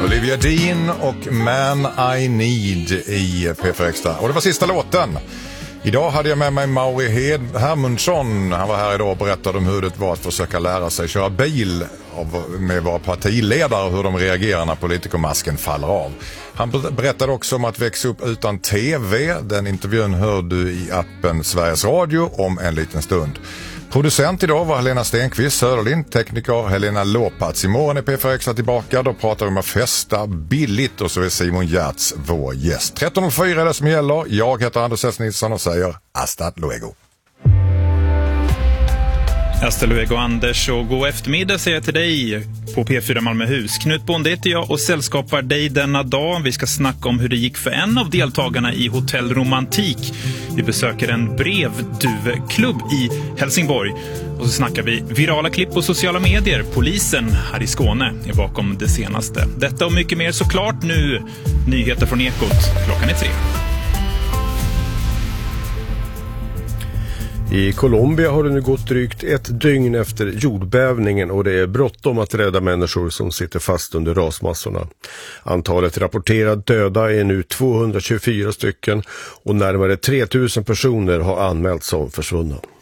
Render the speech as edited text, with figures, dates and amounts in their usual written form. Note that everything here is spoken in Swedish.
Olivia Dean och Man I Need i P4 Extra. Och det var sista låten. Idag hade jag med mig Mauri Hermundsson. Han var här idag och berättade om hur det var att försöka lära sig köra bil med våra partiledare och hur de reagerar när politikermasken faller av. Han berättade också om att växa upp utan tv. Den intervjun hör du i appen Sveriges Radio om en liten stund. Producent idag var Helena Stenqvist Söderlind, tekniker Helena Lopats. Imorgon är P4 Extra tillbaka, då pratar vi om att festa billigt och så är Simon Gertz vår gäst. 13.04 är det som gäller. Jag heter Anders S. Nilsson och säger hasta luego. Hasta luego Anders, och god eftermiddag säger jag till dig på P4 Malmöhus. Knut Bonde heter jag och sällskapar dig denna dag. Vi ska snacka om hur det gick för en av deltagarna i Hotell Romantik. Vi besöker en brevduveklubb i Helsingborg. Och så snackar vi virala klipp på sociala medier. Polisen här i Skåne är bakom det senaste. Detta och mycket mer såklart nu. Nyheter från Ekot. Klockan är 3. I Colombia har det nu gått drygt ett dygn efter jordbävningen och det är bråttom att rädda människor som sitter fast under rasmassorna. Antalet rapporterade döda är nu 224 stycken och närmare 3000 personer har anmälts som försvunna.